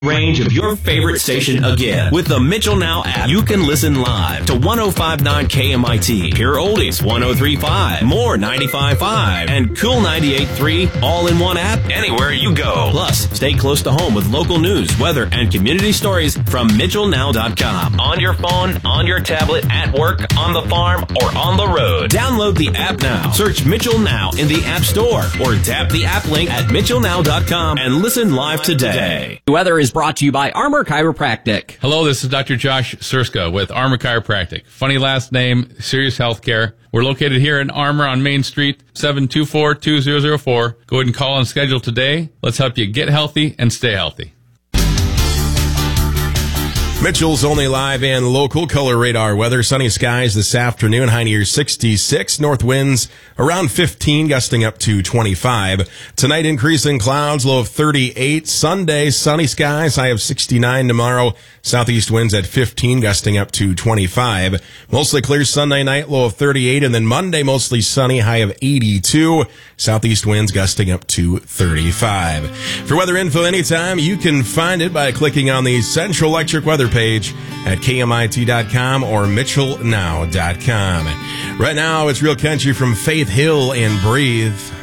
Range of your favorite station again. With the Mitchell Now app, you can listen live to 105.9 KMIT, Pure Oldies 103.5, More 95.5, and Cool 98.3 all in one app anywhere you go. Plus, stay close to home with local news, weather, and community stories from MitchellNow.com. On your phone, on your tablet, at work, on the farm, or on the road. Download the app now. Search Mitchell Now in the App Store or tap the app link at MitchellNow.com and listen live today. Weather is brought to you by Armor Chiropractic. Hello, this is Dr. Josh Surska with Armor Chiropractic. Funny last name, Serious Healthcare. We're located here in Armor on Main Street, 724-2004. Go ahead and call and schedule today. Let's help you get healthy and stay healthy. Mitchell's only live and local color radar weather. Sunny skies this afternoon, high near 66. North winds around 15, gusting up to 25. Tonight, increasing clouds, low of 38. Sunday, sunny skies, high of 69 tomorrow. Southeast winds at 15, gusting up to 25. Mostly clear Sunday night, low of 38. And then Monday, mostly sunny, high of 82. Southeast winds gusting up to 35. For weather info anytime, you can find it by clicking on the Central Electric Weather page at KMIT.com or MitchellNow.com. Right now, it's Real Country from Faith Hill and Breathe.